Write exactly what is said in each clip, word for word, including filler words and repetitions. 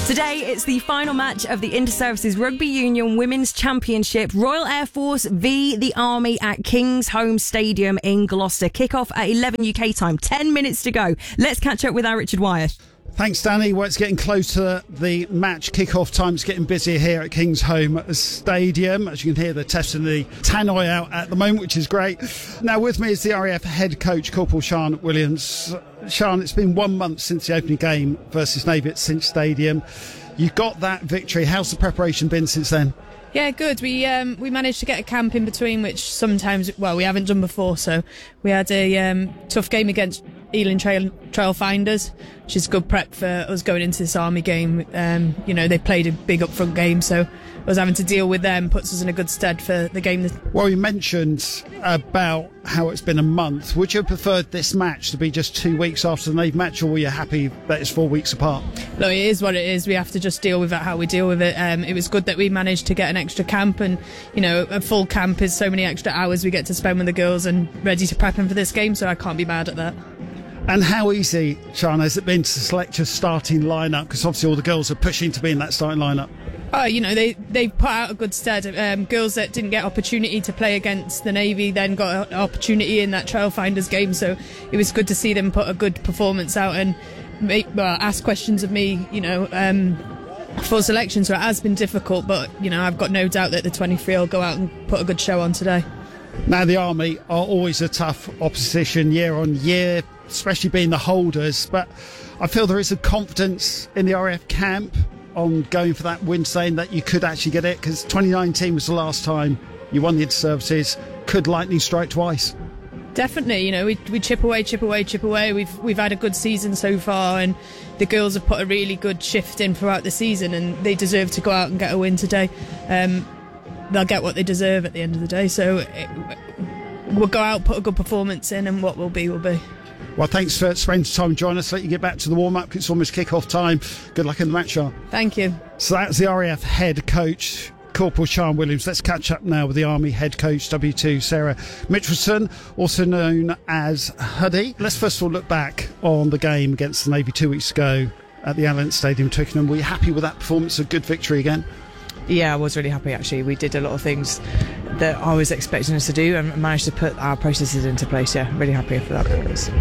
Today, it's the final match of the Inter-Services Rugby Union Women's Championship. Royal Air Force v the Army at Kingsholm Stadium in Gloucester. Kick-off at eleven U K time. Ten minutes to go. Let's catch up with our Richard Wyatt. Thanks, Danny. Well, it's getting close to the match kick-off time. It's getting busier here at Kingsholm Stadium. As you can hear, they're testing the tannoy out at the moment, which is great. Now, with me is the R A F head coach, Corporal Sian Williams. Sian, it's been one month since the opening game versus Navy at Cinch Stadium. You got that victory. How's the preparation been since then? Yeah, good. We um, we managed to get a camp in between, which sometimes, well, we haven't done before. So we had a um, tough game against Ealing Trail, Trail Finders, which is good prep for us going into this Army game. Um, you know, they played a big upfront game, so us having to deal with them puts us in a good stead for the game. Well, you mentioned about how it's been a month. Would you have preferred this match to be just two weeks after the Navy match, or were you happy that it's four weeks apart? No, it is what it is. We have to just deal with it how we deal with it. Um, it was good that we managed to get an extra camp, and, you know, a full camp is so many extra hours we get to spend with the girls and ready to prep them for this game, so I can't be mad at that. And how easy, Sian, has it been to select your starting lineup? Because obviously all the girls are pushing to be in that starting lineup. Oh, you know, they they put out a good stead. Um, girls that didn't get opportunity to play against the Navy then got an opportunity in that Trailfinders game, so it was good to see them put a good performance out and make, well, ask questions of me, you know, um, for selection. So it has been difficult, but, you know, I've got no doubt that the twenty-three will go out and put a good show on today. Now, the Army are always a tough opposition year on year, especially being the holders, but I feel there is a confidence in the R A F camp on going for that win, saying that you could actually get it, because twenty nineteen was the last time you won the Inter-Services. Could lightning strike twice? Definitely, you know, we we chip away, chip away, chip away. We've we've had a good season so far, and the girls have put a really good shift in throughout the season, and they deserve to go out and get a win today. Um, they'll get what they deserve at the end of the day, so it, we'll go out, put a good performance in, and what will be will be. Well, thanks for spending time joining us. Let you get back to the warm-up. It's almost kick-off time. Good luck in the match, Sian. Thank you. So that's the R A F head coach, Corporal Sian Williams. Let's catch up now with the Army head coach, W two, Sarah Mitchelson, also known as Huddy. Let's first of all look back on the game against the Navy two weeks ago at the Allianz Stadium, Twickenham. Were you happy with that performance? A good victory again? Yeah, I was really happy, actually. We did a lot of things that I was expecting us to do and managed to put our processes into place. Yeah, really happy for that performance.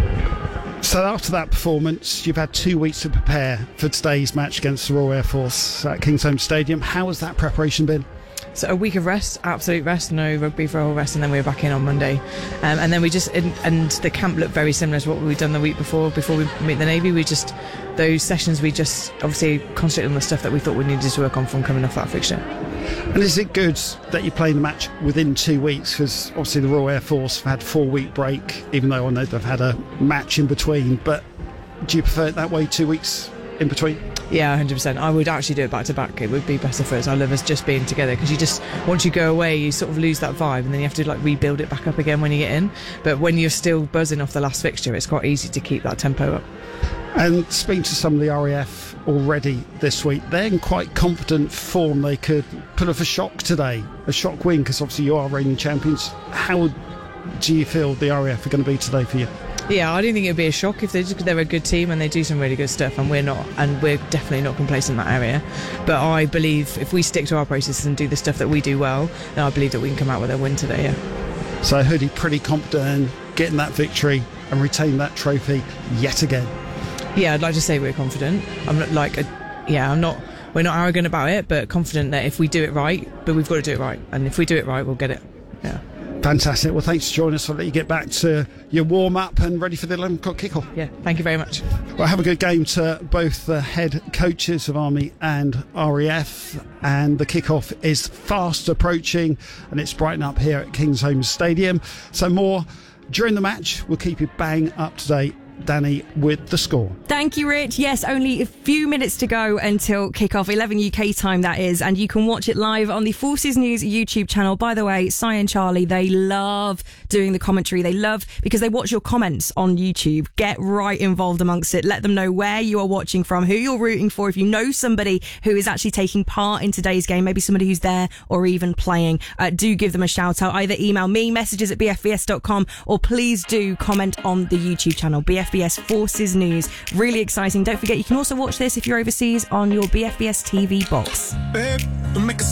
So after that performance, you've had two weeks to prepare for today's match against the Royal Air Force at Kingsholm Stadium. How has that preparation been? So a week of rest, absolute rest, no rugby for a whole rest, and then we were back in on Monday. Um, and then we just, and, and the camp looked very similar to what we'd done the week before, before we meet the Navy. We just, those sessions, we just obviously concentrated on the stuff that we thought we needed to work on from coming off that fixture. And is it good that you play the match within two weeks? Because obviously the Royal Air Force have had a four-week break, even though I know they've had a match in between. But do you prefer it that way, two weeks in between? Yeah, one hundred percent. I would actually do it back to back. It would be better for us. I love us just being together, because you just, once you go away, you sort of lose that vibe, and then you have to like rebuild it back up again when you get in. But when you're still buzzing off the last fixture, it's quite easy to keep that tempo up. And speaking to some of the R A F already this week, they're in quite confident form. They could put off a shock today, a shock win, because obviously you are reigning champions. How do you feel the R A F are going to be today for you? Yeah, I don't think it'd be a shock if they just, they're a good team and they do some really good stuff, and we're not, and we're definitely not complacent in that area. But I believe if we stick to our processes and do the stuff that we do well, then I believe that we can come out with a win today. Yeah. So Hoodie, pretty confident in getting that victory and retain that trophy yet again. Yeah, I'd like to say we're confident. I'm not like, a, yeah, I'm not. We're not arrogant about it, but confident that if we do it right, but we've got to do it right, and if we do it right, we'll get it. Yeah. Fantastic. Well, thanks for joining us. I'll let you get back to your warm-up and ready for the eleven o'clock kickoff. Yeah, thank you very much. Well, have a good game to both the head coaches of Army and R A F. And the kickoff is fast approaching, and it's brighten up here at Kingsholm Stadium. So more during the match. We'll keep you bang up to date. Danny with the score. Thank you, Rich. Yes, only a few minutes to go until kickoff, eleven U K time that is, and you can watch it live on the Forces News YouTube channel. By the way, Si and Charlie, they love doing the commentary. They love, because they watch your comments on YouTube. Get right involved amongst it. Let them know where you are watching from, who you're rooting for. If you know somebody who is actually taking part in today's game, maybe somebody who's there or even playing, uh, do give them a shout out. Either email me, messages at b f v s dot com, or please do comment on the YouTube channel, B F F B S Forces News. Really exciting. Don't forget, you can also watch this if you're overseas on your B F B S T V box. Babe, don't make a